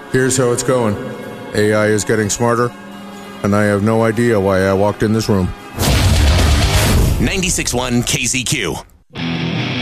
Here's how it's going. AI is getting smarter, and I have no idea why I walked in this room. 96.1 KZQ.